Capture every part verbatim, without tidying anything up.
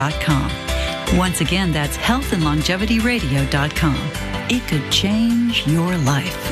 Once again, that's health and longevity radio dot com. It could change your life.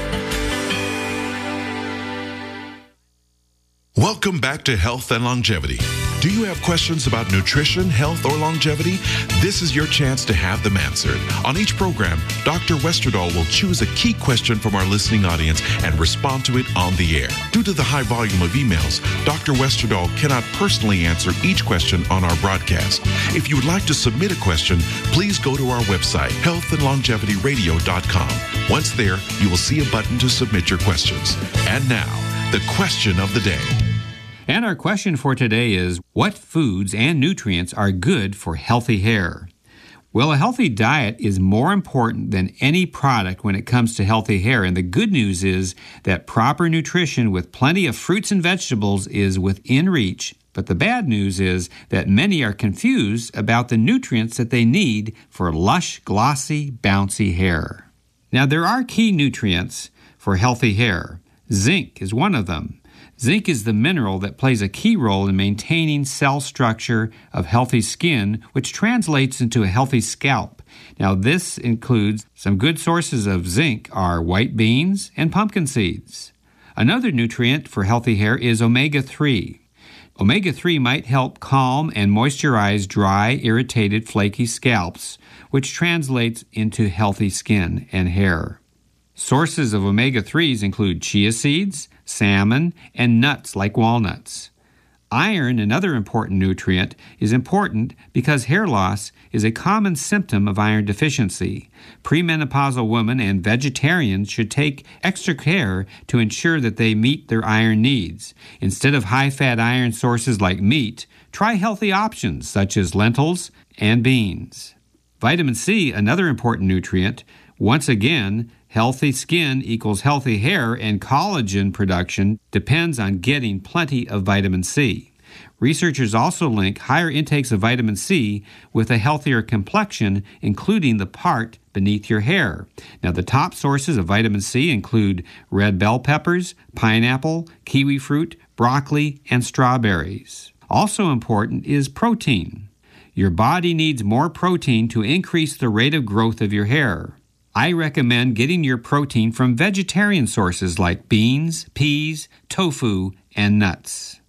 Welcome back to Health and Longevity. Do you have questions about nutrition, health, or longevity? This is your chance to have them answered. On each program, Doctor Westerdahl will choose a key question from our listening audience and respond to it on the air. Due to the high volume of emails, Doctor Westerdahl cannot personally answer each question on our broadcast. If you would like to submit a question, please go to our website, health and longevity radio dot com. Once there, you will see a button to submit your questions. And now, the question of the day. And our question for today is, what foods and nutrients are good for healthy hair? Well, a healthy diet is more important than any product when it comes to healthy hair. And the good news is that proper nutrition with plenty of fruits and vegetables is within reach. But the bad news is that many are confused about the nutrients that they need for lush, glossy, bouncy hair. Now, there are key nutrients for healthy hair. Zinc is one of them. Zinc is the mineral that plays a key role in maintaining cell structure of healthy skin, which translates into a healthy scalp. Now, this includes some good sources of zinc are white beans and pumpkin seeds. Another nutrient for healthy hair is omega three. omega three might help calm and moisturize dry, irritated, flaky scalps, which translates into healthy skin and hair. Sources of omega threes include chia seeds, salmon, and nuts like walnuts. Iron, another important nutrient, is important because hair loss is a common symptom of iron deficiency. Premenopausal women and vegetarians should take extra care to ensure that they meet their iron needs. Instead of high-fat iron sources like meat, try healthy options such as lentils and beans. Vitamin C, another important nutrient. Once again, healthy skin equals healthy hair, and collagen production depends on getting plenty of vitamin C. Researchers also link higher intakes of vitamin C with a healthier complexion, including the part beneath your hair. Now, the top sources of vitamin C include red bell peppers, pineapple, kiwi fruit, broccoli, and strawberries. Also important is protein. Your body needs more protein to increase the rate of growth of your hair. I recommend getting your protein from vegetarian sources like beans, peas, tofu, and nuts.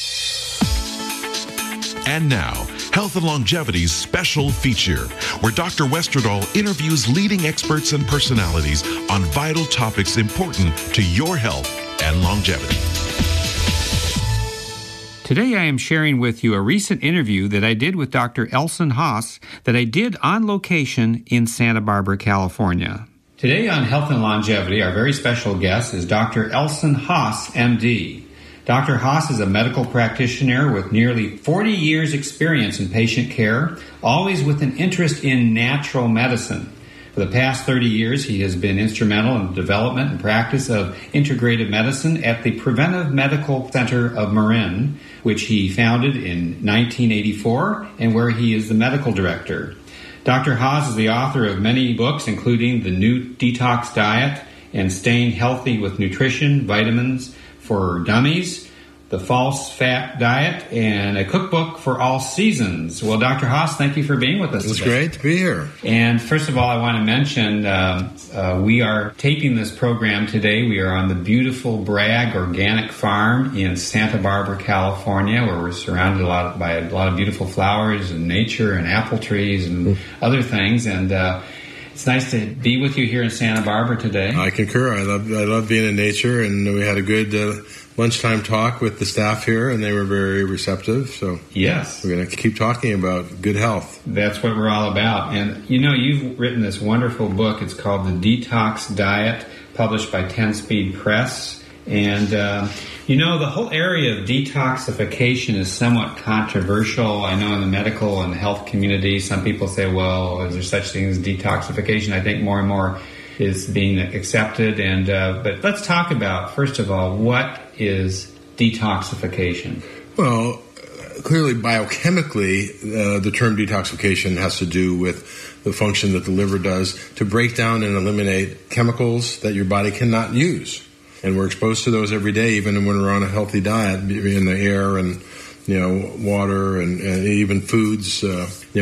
And now, Health and Longevity's special feature, where Doctor Westerdahl interviews leading experts and personalities on vital topics important to your health and longevity. Today I am sharing with you a recent interview that I did with Doctor Elson Haas that I did on location in Santa Barbara, California. Today on Health and Longevity, our very special guest is Doctor Elson Haas, M D. Doctor Haas is a medical practitioner with nearly forty years experience in patient care, always with an interest in natural medicine. For the past thirty years, he has been instrumental in the development and practice of integrative medicine at the Preventive Medical Center of Marin, which he founded in nineteen eighty-four, and where he is the medical director. Doctor Haas is the author of many books, including The New Detox Diet and Staying Healthy with Nutrition, Vitamins for Dummies, The False Fat Diet, and a cookbook for all seasons. Well, Doctor Haas, thank you for being with us It's today. great to be here. And first of all, I want to mention um, uh, we are taping this program today. We are on the beautiful Bragg Organic Farm in Santa Barbara, California, where we're surrounded a lot of, by a lot of beautiful flowers and nature and apple trees and mm. other things. And uh, it's nice to be with you here in Santa Barbara today. I concur. I love I love being in nature, and we had a good uh, lunchtime talk with the staff here, and they were very receptive. So yes, we're going to keep talking about good health. That's what we're all about. And you know, you've written this wonderful book. It's called The Detox Diet, published by ten Speed Press. And uh, you know, the whole area of detoxification is somewhat controversial. I know in the medical and health community, some people say, well, is there such thing as detoxification? I think more and more is being accepted. And uh, but let's talk about, first of all, what is detoxification? Well, clearly biochemically, uh, the term detoxification has to do with the function that the liver does to break down and eliminate chemicals that your body cannot use. And we're exposed to those every day, even when we're on a healthy diet, in the air and you know, water and, and even foods, uh, you know,